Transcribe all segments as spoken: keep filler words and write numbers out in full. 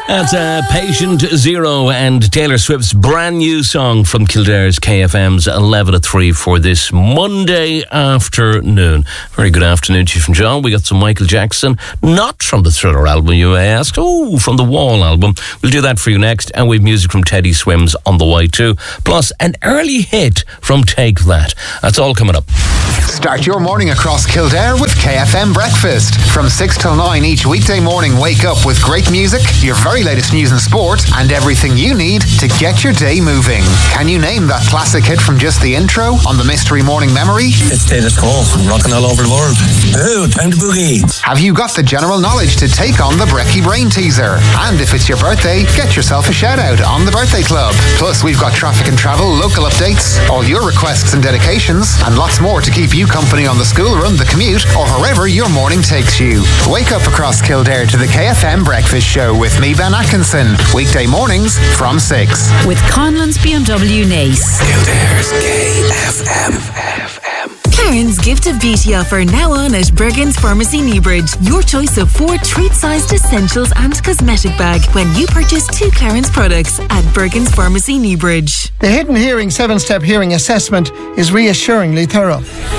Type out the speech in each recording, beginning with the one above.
That's uh, Patient Zero and Taylor Swift's brand new song from Kildare's K F M's eleven to three for this Monday afternoon. Very good afternoon to you from John. We got some Michael Jackson, not from the Thriller album, you may ask. Oh, from the Wall album. We'll do that for you next. And we've music from Teddy Swims on the way too. Plus an early hit from Take That. That's all coming up. Start your morning across Kildare with K F M Breakfast. From six till nine each weekday morning, wake up with great music, your very latest news and sport, and everything you need to get your day moving. Can you name that classic hit from just the intro on the Mystery Morning Memory? It's Status Quo, rocking all over the world. Oh, time to boogie. Have you got the general knowledge to take on the Brecky Brain Teaser? And if it's your birthday, get yourself a shout out on the Birthday Club. Plus, we've got traffic and travel, local updates, all your requests and dedications, and lots more to keep you company on the school run, the commute, or wherever your morning takes you. Wake up across Kildare to the K F M Breakfast Show with me, Ben Atkinson. Weekday mornings from six. With Conlon's B M W Nace. Kildare's K F M. Karen's Gift of Beauty offer now on at Bergen's Pharmacy Newbridge. Your choice of four treat-sized essentials and cosmetic bag when you purchase two Karen's products at Bergen's Pharmacy Newbridge. The Hidden Hearing seven-step hearing assessment is reassuringly thorough.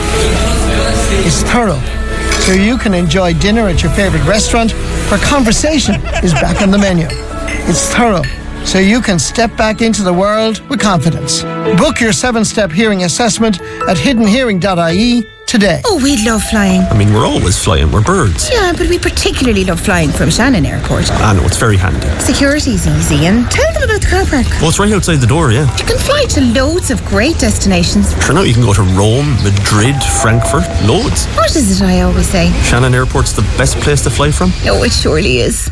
It's thorough, so you can enjoy dinner at your favourite restaurant where conversation is back on the menu. It's thorough, so you can step back into the world with confidence. Book your seven-step hearing assessment at hidden hearing dot I E today. Oh, we love flying. I mean, we're always flying. We're birds. Yeah, but we particularly love flying from Shannon Airport. I know, it's very handy. Security's easy, and tell them about the car park. Well, it's right outside the door, yeah. You can fly to loads of great destinations. Sure, now you can go to Rome, Madrid, Frankfurt, loads. What is it I always say? Shannon Airport's the best place to fly from. Oh, it surely is.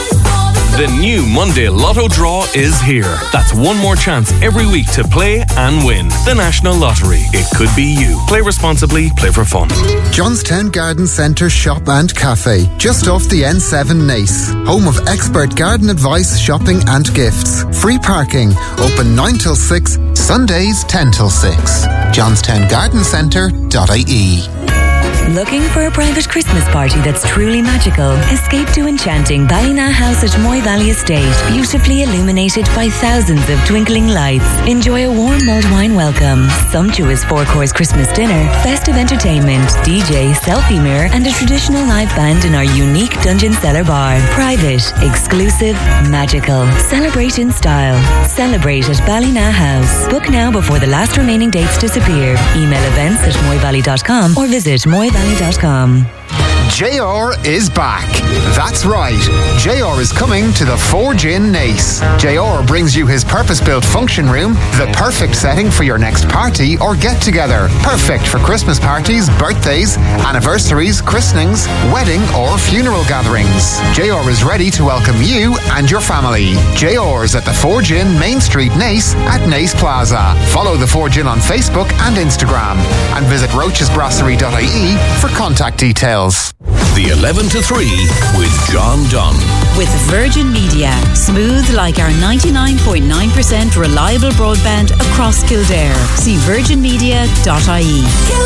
The new Monday Lotto Draw is here. That's one more chance every week to play and win. The National Lottery. It could be you. Play responsibly, play for fun. Johnstown Garden Centre Shop and Cafe, just off the N seven Nace. Home of expert garden advice, shopping and gifts. Free parking. Open nine till six, Sundays ten till six. johnstown garden centre dot I E. Looking for a private Christmas party that's truly magical? Escape to enchanting Ballina House at Moy Valley Estate, beautifully illuminated by thousands of twinkling lights. Enjoy a warm mulled wine welcome, sumptuous four-course Christmas dinner, festive entertainment, D J, selfie mirror, and a traditional live band in our unique Dungeon Cellar bar. Private, exclusive, magical. Celebrate in style. Celebrate at Ballina House. Book now before the last remaining dates disappear. Email events at moy valley dot com or visit moy valley dot com. J R is back. That's right. J R is coming to the Forge in Nace. J R brings you his purpose-built function room, the perfect setting for your next party or get-together. Perfect for Christmas parties, birthdays, anniversaries, christenings, wedding or funeral gatherings. J R is ready to welcome you and your family. J R's at the Forge Inn, Main Street, Nace at Nace Plaza. Follow the Forge Inn on Facebook and Instagram and visit roaches brasserie dot I E for contact details. The eleven to three with John Dunn. With Virgin Media. Smooth like our ninety-nine point nine percent reliable broadband across Kildare. See virgin media dot I E.